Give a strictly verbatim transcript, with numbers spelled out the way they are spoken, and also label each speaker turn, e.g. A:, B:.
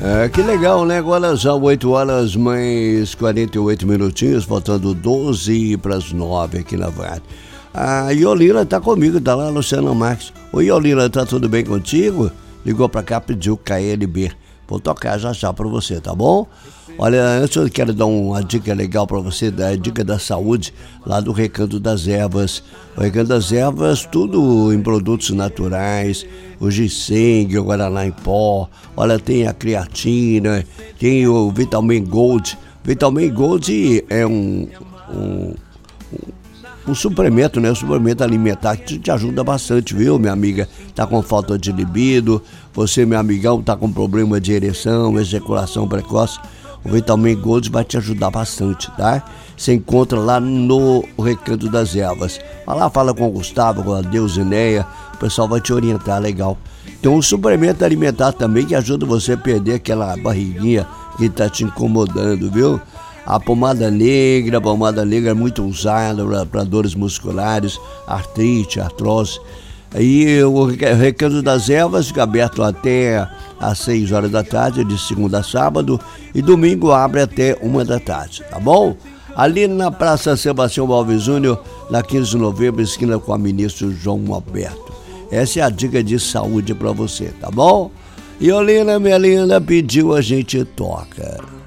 A: É, que legal, né? Agora são oito horas mais quarenta e oito minutinhos, faltando doze para as nove aqui na Vale. A Iolina tá comigo, tá lá, Luciana Marques. Oi, Iolina, tá tudo bem contigo? Ligou pra cá, pediu K L B. Vou tocar já já pra você, tá bom? Olha, antes eu quero dar uma dica legal pra você, da dica da saúde, lá do Recanto das Ervas. O Recanto das Ervas, tudo em produtos naturais, o ginseng, o guaraná em pó, olha, tem a creatina, tem o Vitamin Gold. Vitamin Gold é um, um, um suplemento, né? Um suplemento alimentar que te ajuda bastante, viu, minha amiga? Tá com falta de libido, você, meu amigão, tá com problema de ereção, ejaculação precoce, o Vitamin Gold vai te ajudar bastante, tá? Você encontra lá no Recanto das Ervas. Vai lá, fala com o Gustavo, com a Deusineia, o pessoal vai te orientar, legal. Tem um suplemento alimentar também que ajuda você a perder aquela barriguinha que tá te incomodando, viu? A pomada negra, a pomada negra é muito usada para dores musculares, artrite, artrose. E o Recanto das Ervas fica aberto até às seis horas da tarde, de segunda a sábado, e domingo abre até uma da tarde, tá bom? Ali na Praça Sebastião Alves Júnior, na quinze de novembro, esquina com a ministro João Alberto. Essa é a dica de saúde para você, tá bom? E Iolina, minha linda, pediu, a gente toca.